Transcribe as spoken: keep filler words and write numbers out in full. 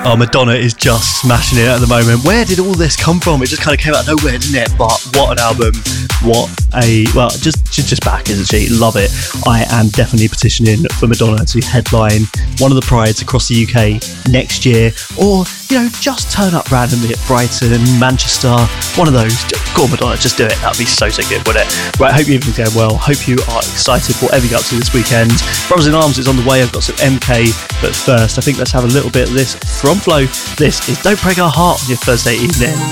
Oh, Madonna is just smashing it at the moment. Where did all this come from? It just kind of came out of nowhere, didn't it? But what an album. What a... Well, just she's just back, isn't she? Love it. I am definitely petitioning for Madonna to headline one of the Prides across the U K next year. Or, you know, just turn up randomly at Brighton, Manchester. One of those. Go on, Madonna, just do it. That'd be so, so good, wouldn't it? Right, hope you're going well. Hope you are excited for whatever you get up to this weekend. Brothers in Arms is on the way. I've got some M K. But first, I think let's have a little bit of this from Flo. This is Don't Break Our Heart on your Thursday evening.